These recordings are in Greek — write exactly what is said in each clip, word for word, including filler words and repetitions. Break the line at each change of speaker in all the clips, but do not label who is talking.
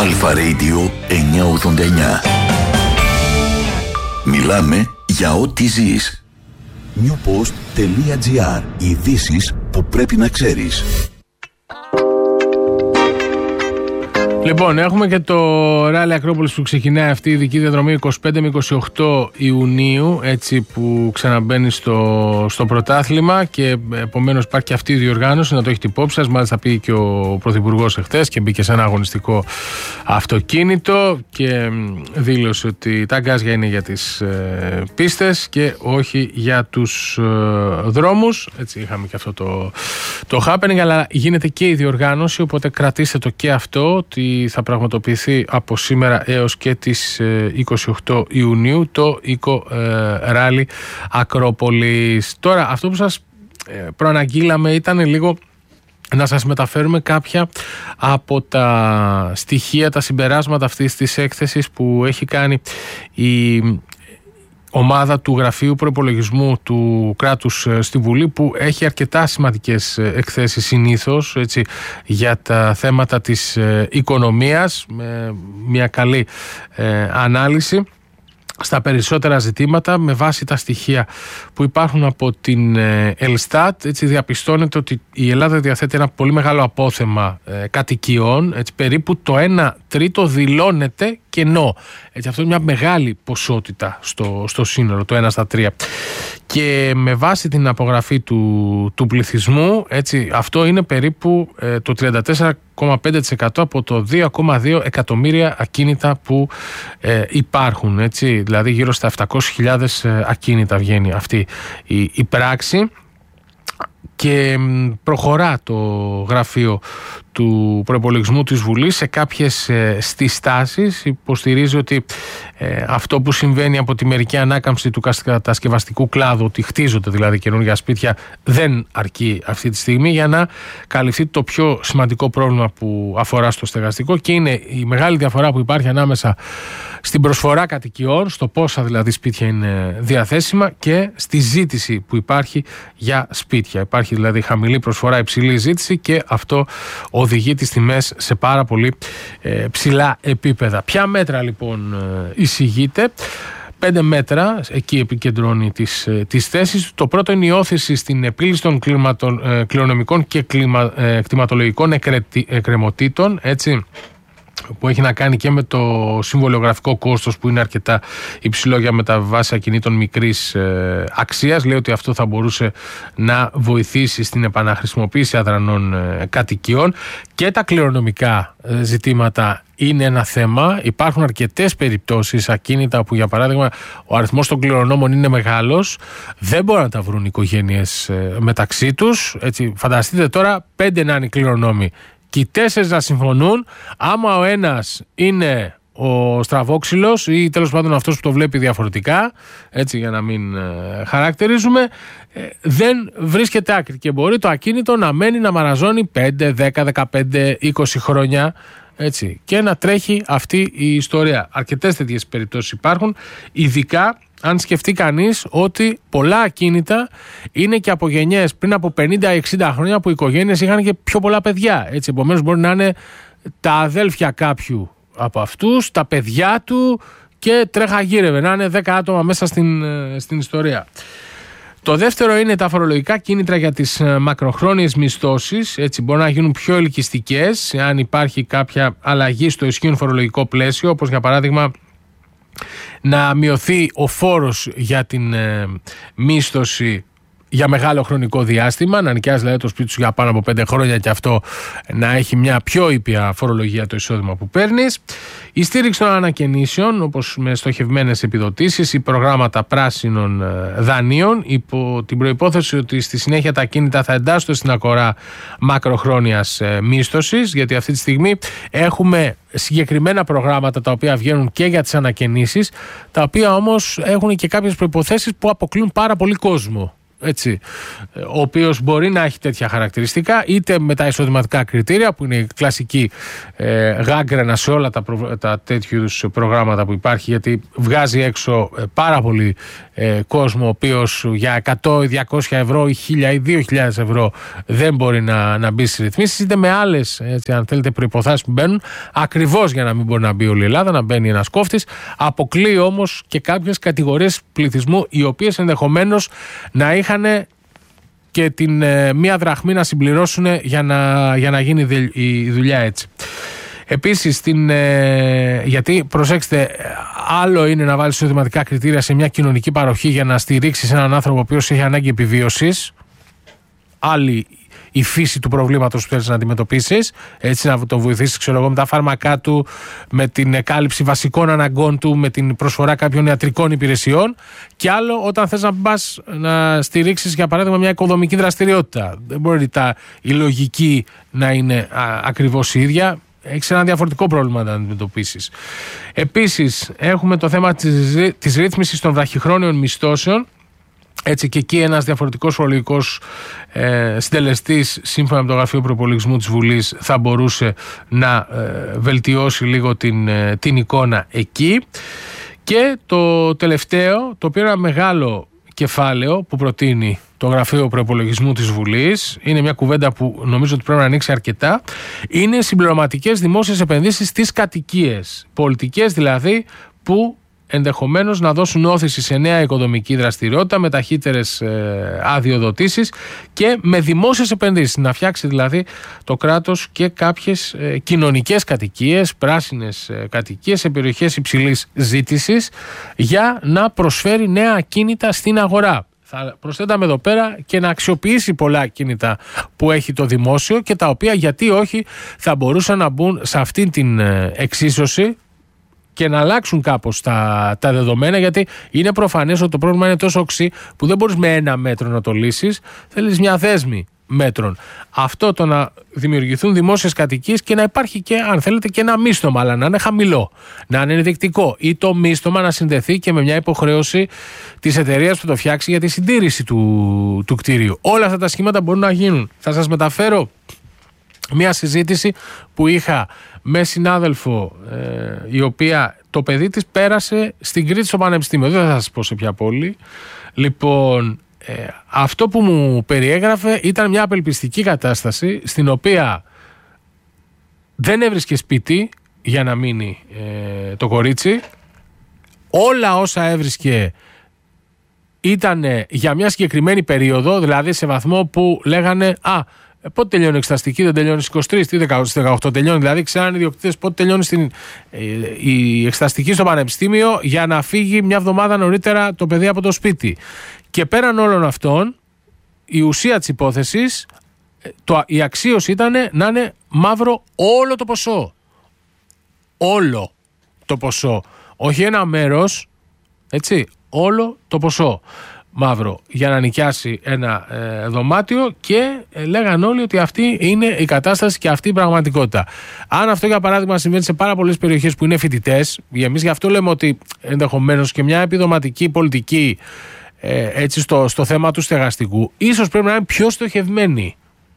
Αλφα Radio εννιακόσια ογδόντα εννιά. Μιλάμε για ό,τι ζεις. newpost.gr. Ειδήσεις που πρέπει να ξέρεις.
Λοιπόν, έχουμε και το Ράλι Ακρόπολης που ξεκινάει αυτή η ειδική διαδρομή είκοσι πέντε με είκοσι οκτώ Ιουνίου, έτσι, που ξαναμπαίνει στο, στο πρωτάθλημα, και επομένως υπάρχει και αυτή η διοργάνωση, να το έχετε υπόψη σας. Μάλιστα πήγε και ο Πρωθυπουργός εχθές και μπήκε σε ένα αγωνιστικό αυτοκίνητο και δήλωσε ότι τα γκάζια είναι για τις ε, πίστες και όχι για τους ε, δρόμους. Έτσι είχαμε και αυτό το, το happening, αλλά γίνεται και η διοργάνωση, οπότε κρατήστε το και αυτό, ότι θα πραγματοποιηθεί από σήμερα έως και τις είκοσι οκτώ Ιουνίου το Eco Rally Ακρόπολης. Τώρα, αυτό που σας προαναγγείλαμε ήταν λίγο να σας μεταφέρουμε κάποια από τα στοιχεία, τα συμπεράσματα αυτής της έκθεσης που έχει κάνει η ομάδα του Γραφείου Προϋπολογισμού του κράτους στη Βουλή, που έχει αρκετά σημαντικές εκθέσεις συνήθως, έτσι, για τα θέματα της οικονομίας, με μια καλή ε, ανάλυση στα περισσότερα ζητήματα. Με βάση τα στοιχεία που υπάρχουν από την Ελστάτ, έτσι, διαπιστώνεται ότι η Ελλάδα διαθέτει ένα πολύ μεγάλο απόθεμα ε, κατοικιών, έτσι, περίπου το ένα τρίτο δηλώνεται κενό. Έτσι, αυτό είναι μια μεγάλη ποσότητα στο, στο σύνολο, το ένα στα τρία. Και με βάση την απογραφή του, του πληθυσμού, έτσι, αυτό είναι περίπου ε, το τριάντα τέσσερα κόμμα πέντε τοις εκατό από το δύο κόμμα δύο εκατομμύρια ακίνητα που ε, υπάρχουν. Έτσι, δηλαδή γύρω στα επτακόσιες χιλιάδες ακίνητα βγαίνει αυτή η, η πράξη. Και προχωρά το Γραφείο του Προϋπολογισμού της Βουλής σε κάποιες ε, στάσεις. Υποστηρίζει ότι ε, αυτό που συμβαίνει από τη μερική ανάκαμψη του κατασκευαστικού κλάδου, ότι χτίζονται δηλαδή καινούργια σπίτια, δεν αρκεί αυτή τη στιγμή για να καλυφθεί το πιο σημαντικό πρόβλημα που αφορά στο στεγαστικό, και είναι η μεγάλη διαφορά που υπάρχει ανάμεσα στην προσφορά κατοικιών, στο πόσα δηλαδή σπίτια είναι διαθέσιμα, και στη ζήτηση που υπάρχει για σπίτια. Υπάρχει δηλαδή χαμηλή προσφορά, υψηλή ζήτηση, και αυτό οδηγεί τις τιμές σε πάρα πολύ ε, ψηλά επίπεδα. Ποια μέτρα λοιπόν ε, εισηγείται? Πέντε μέτρα, εκεί επικεντρώνει τις, τις θέσεις. Το πρώτο είναι η όθηση στην επίλυση των κλιματο, ε, κληρονομικών και κλιμα, ε, κτηματολογικών εκκρεμωτήτων, έτσι, που έχει να κάνει και με το συμβολιογραφικό κόστος, που είναι αρκετά υψηλό για μεταβάσεις ακινήτων μικρής ε, αξίας. Λέει ότι αυτό θα μπορούσε να βοηθήσει στην επαναχρησιμοποίηση αδρανών ε, κατοικιών. Και τα κληρονομικά ε, ζητήματα είναι ένα θέμα. Υπάρχουν αρκετές περιπτώσεις ακίνητα που, για παράδειγμα, ο αριθμός των κληρονόμων είναι μεγάλος, δεν μπορούν να τα βρουν οι οικογένειες ε, μεταξύ τους. Έτσι, φανταστείτε τώρα πέντε να είναι κληρονόμοι και οι τέσσερις να συμφωνούν. Άμα ο ένας είναι ο στραβόξυλος ή τέλος πάντων αυτός που το βλέπει διαφορετικά, έτσι, για να μην ε, χαρακτηρίζουμε, ε, δεν βρίσκεται άκρη και μπορεί το ακίνητο να μένει να μαραζώνει πέντε, δέκα, δεκαπέντε, είκοσι χρόνια, έτσι, και να τρέχει αυτή η ιστορία. Αρκετές τέτοιες περιπτώσεις υπάρχουν, ειδικά αν σκεφτεί κανείς ότι πολλά ακίνητα είναι και από γενιές πριν από πενήντα εξήντα χρόνια, που οι οικογένειες είχαν και πιο πολλά παιδιά. Έτσι, επομένως μπορεί να είναι τα αδέλφια κάποιου από αυτούς, τα παιδιά του, και τρέχα γύρευε, να είναι δέκα άτομα μέσα στην, στην ιστορία. Το δεύτερο είναι τα φορολογικά κίνητρα για τις μακροχρόνιες μισθώσεις. Έτσι, μπορεί να γίνουν πιο ελκυστικές αν υπάρχει κάποια αλλαγή στο ισχύον φορολογικό πλαίσιο, όπως για παράδειγμα να μειωθεί ο φόρος για την ε, μίσθωση για μεγάλο χρονικό διάστημα, να νοικιάζει δηλαδή το σπίτι σου για πάνω από πέντε χρόνια και αυτό να έχει μια πιο ήπια φορολογία το εισόδημα που παίρνεις. Η στήριξη των ανακαινήσεων, όπως με στοχευμένες επιδοτήσεις ή προγράμματα πράσινων δανείων, υπό την προϋπόθεση ότι στη συνέχεια τα ακίνητα θα εντάσσονται στην αγορά μακροχρόνιας μίσθωσης, γιατί αυτή τη στιγμή έχουμε συγκεκριμένα προγράμματα τα οποία βγαίνουν και για τις ανακαινήσεις, τα οποία όμως έχουν και κάποιες προϋποθέσεις που αποκλείουν πάρα πολύ κόσμο. έτσι, ο οποίος μπορεί να έχει τέτοια χαρακτηριστικά, είτε με τα εισοδηματικά κριτήρια που είναι η κλασική ε, γάγκρενα σε όλα τα, προ, τα τέτοιου προγράμματα που υπάρχει, γιατί βγάζει έξω ε, πάρα πολύ ε, κόσμο ο οποίος για εκατό, διακόσια ευρώ ή χίλια ή δύο χιλιάδες ευρώ δεν μπορεί να, να μπει στις ρυθμίσεις, είτε με άλλες, έτσι, αν θέλετε, προϋποθέσεις που μπαίνουν, ακριβώς για να μην μπορεί να μπει όλη η Ελλάδα, να μπαίνει ένας κόφτης. Αποκλείει όμως και κάποιες κατηγορίες πληθυσμού οι οποίες ενδεχομένως να είχαν και την ε, μία δραχμή να συμπληρώσουν για να, για να γίνει η, η δουλειά έτσι. Επίσης, την, ε, γιατί προσέξτε, άλλο είναι να βάλεις εισοδηματικά κριτήρια σε μια κοινωνική παροχή για να στηρίξεις έναν άνθρωπο ο οποίος έχει ανάγκη επιβίωσης, άλλη η φύση του προβλήματος που θέλεις να αντιμετωπίσεις, έτσι να τον βοηθήσεις, ξέρω εγώ, με τα φάρμακά του, με την κάλυψη βασικών αναγκών του, με την προσφορά κάποιων ιατρικών υπηρεσιών, και άλλο όταν θες να πας να στηρίξεις, για παράδειγμα, μια οικοδομική δραστηριότητα. Δεν μπορεί τα, η λογική να είναι α, ακριβώς η ίδια. Έχεις ένα διαφορετικό πρόβλημα να αντιμετωπίσεις. Επίσης, έχουμε το θέμα της, της ρύθμισης των βραχυχρόνιων μισθώσεων. Έτσι, και εκεί ένας διαφορετικός φορολογικός ε, συντελεστής, σύμφωνα με το Γραφείο Προϋπολογισμού της Βουλής, θα μπορούσε να ε, βελτιώσει λίγο την, ε, την εικόνα εκεί. Και το τελευταίο, το οποίο είναι ένα μεγάλο κεφάλαιο που προτείνει το Γραφείο Προϋπολογισμού της Βουλής, είναι μια κουβέντα που νομίζω ότι πρέπει να ανοίξει αρκετά, είναι συμπληρωματικές δημόσιες επενδύσεις στις κατοικίες. Πολιτικές δηλαδή που ενδεχομένως να δώσουν όθηση σε νέα οικοδομική δραστηριότητα με ταχύτερες ε, αδειοδοτήσεις και με δημόσιες επενδύσεις. Να φτιάξει δηλαδή το κράτος και κάποιες ε, κοινωνικές κατοικίες, πράσινες ε, κατοικίες σε περιοχές υψηλής ζήτησης, για να προσφέρει νέα ακίνητα στην αγορά. Θα προσθέταμε εδώ πέρα και να αξιοποιήσει πολλά ακίνητα που έχει το δημόσιο και τα οποία, γιατί όχι, θα μπορούσαν να μπουν σε αυτή την ε, εξίσωση και να αλλάξουν κάπως τα, τα δεδομένα, γιατί είναι προφανές ότι το πρόβλημα είναι τόσο οξύ που δεν μπορείς με ένα μέτρο να το λύσεις, θέλεις μια δέσμη μέτρων. Αυτό, το να δημιουργηθούν δημόσιες κατοικίες και να υπάρχει και, αν θέλετε, και ένα μίστομα, αλλά να είναι χαμηλό, να είναι ενδεικτικό, ή το μίστομα να συνδεθεί και με μια υποχρέωση της εταιρείας που το φτιάξει για τη συντήρηση του, του κτίριου. Όλα αυτά τα σχήματα μπορούν να γίνουν. Θα σας μεταφέρω μια συζήτηση που είχα με συνάδελφο, ε, η οποία το παιδί της πέρασε στην Κρήτη στο Πανεπιστήμιο. Δεν θα σας πω σε ποια πόλη. Λοιπόν, ε, αυτό που μου περιέγραφε ήταν μια απελπιστική κατάσταση, στην οποία δεν έβρισκε σπίτι για να μείνει ε, το κορίτσι. Όλα όσα έβρισκε ήταν για μια συγκεκριμένη περίοδο, δηλαδή σε βαθμό που λέγανε «Α, πότε τελειώνει η εξεταστική, δεν τελειώνει στις είκοσι τρεις, τι δεκαοκτώ τελειώνει». Δηλαδή, ξέρανε οι ιδιοκτήτες πότε τελειώνει στην, ε, η εξεταστική στο πανεπιστήμιο για να φύγει μια εβδομάδα νωρίτερα το παιδί από το σπίτι. Και πέραν όλων αυτών, η ουσία της υπόθεσης, το, η αξίωση ήταν να είναι μαύρο όλο το ποσό. Όλο το ποσό. Όχι ένα μέρος, έτσι, όλο το ποσό μαύρο, για να νοικιάσει ένα ε, δωμάτιο, και ε, λέγαν όλοι ότι αυτή είναι η κατάσταση και αυτή η πραγματικότητα. Αν αυτό, για παράδειγμα, συμβαίνει σε πάρα πολλές περιοχές που είναι φοιτητές, εμείς γι' αυτό λέμε ότι ενδεχομένως και μια επιδοματική πολιτική ε, έτσι, στο, στο θέμα του στεγαστικού ίσως πρέπει να είναι πιο στοχευμένη.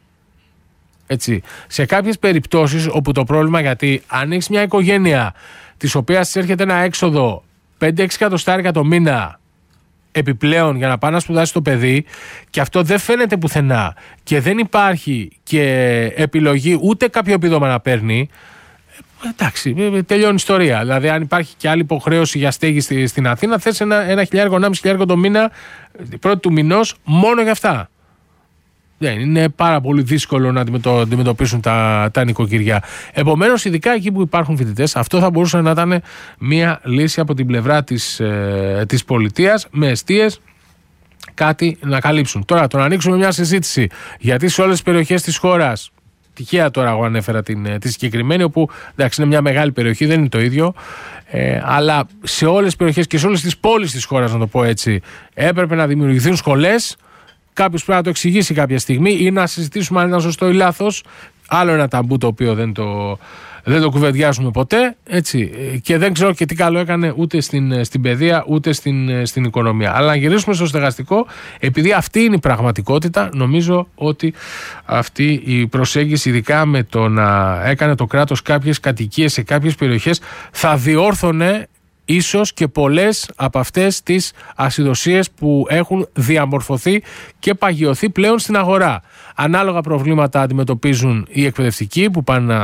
Έτσι. Σε κάποιες περιπτώσεις όπου το πρόβλημα, γιατί αν έχεις μια οικογένεια της οποίας έρχεται ένα έξοδο πέντε έξι εκατοστάρικα το μήνα επιπλέον για να πάει να σπουδάσει το παιδί, και αυτό δεν φαίνεται πουθενά και δεν υπάρχει και επιλογή ούτε κάποιο επίδομα να παίρνει, εντάξει, τελειώνει η ιστορία. Δηλαδή, αν υπάρχει και άλλη υποχρέωση για στέγη στην Αθήνα, θες ένα, ένα χιλιάρικο, ενάμιση χιλιάρικο το μήνα πρώτη του μηνός μόνο για αυτά. Δεν είναι πάρα πολύ δύσκολο να αντιμετωπίσουν τα, τα νοικοκυριά. Επομένως, ειδικά εκεί που υπάρχουν φοιτητές, αυτό θα μπορούσε να ήταν μια λύση από την πλευρά της, ε, της πολιτείας, με εστίες κάτι να καλύψουν. Τώρα, το να ανοίξουμε μια συζήτηση, γιατί σε όλες τις περιοχές της χώρας, τυχαία τώρα εγώ ανέφερα την, τη συγκεκριμένη, όπου εντάξει, είναι μια μεγάλη περιοχή, δεν είναι το ίδιο, ε, αλλά σε όλες τις περιοχές και σε όλες τις πόλεις της χώρας, να το πω έτσι, έπρεπε να δημιουργηθούν σχολές. Κάποιος πρέπει να το εξηγήσει κάποια στιγμή ή να συζητήσουμε αν ήταν σωστό ή λάθος. Άλλο ένα ταμπού το οποίο δεν το, δεν το κουβεντιάζουμε ποτέ, έτσι, και δεν ξέρω και τι καλό έκανε ούτε στην, στην παιδεία ούτε στην, στην οικονομία. Αλλά να γυρίσουμε στο στεγαστικό, επειδή αυτή είναι η πραγματικότητα, νομίζω ότι αυτή η προσέγγιση, ειδικά με το να έκανε το κράτος κάποιες κατοικίες σε κάποιες περιοχές, θα διόρθωνε ίσως και πολλές από αυτές τις ασυδοσίες που έχουν διαμορφωθεί και παγιωθεί πλέον στην αγορά. Ανάλογα προβλήματα αντιμετωπίζουν οι εκπαιδευτικοί που πάνε να